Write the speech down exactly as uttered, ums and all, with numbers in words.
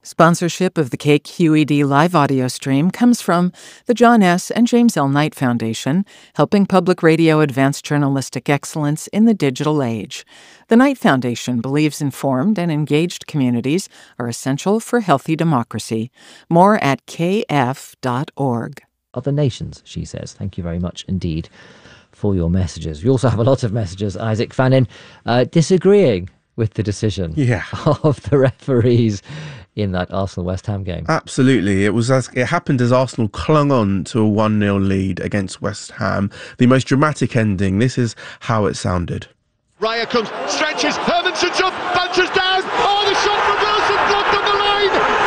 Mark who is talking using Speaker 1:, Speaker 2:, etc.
Speaker 1: Sponsorship of the K Q E D live audio stream comes from the John S. and James L. Knight Foundation, helping public radio advance journalistic excellence in the digital age. The Knight Foundation believes informed and engaged communities are essential for healthy democracy. More at k f dot org.
Speaker 2: Other nations, she says. Thank you very much indeed for your messages. We also have a lot of messages, Isaac Fannin, uh, disagreeing with the decision
Speaker 3: yeah.
Speaker 2: of the referees in that Arsenal-West Ham game.
Speaker 3: Absolutely. It was as it happened as Arsenal clung on to a one nil lead against West Ham. The most dramatic ending. This is how it sounded.
Speaker 4: Raya comes, stretches, Hermansen's up, bounces down. Oh, the shot from Wilson blocked on the line.